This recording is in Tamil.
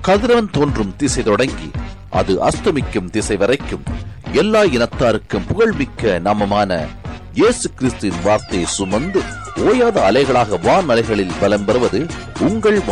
கதிரவன் தோன்றும் திசை தொடங்கி அது அஸ்தமிக்கும் திசை வரைக்கும் எல்லா இனத்தாருக்கும் புகழ்மிக்க நாமமான இயேசு கிறிஸ்துவின் வார்த்தையை சுமந்து ஓயாத அலைகளாக வான் அலைகளில் பலம் பெறுவது உங்கள்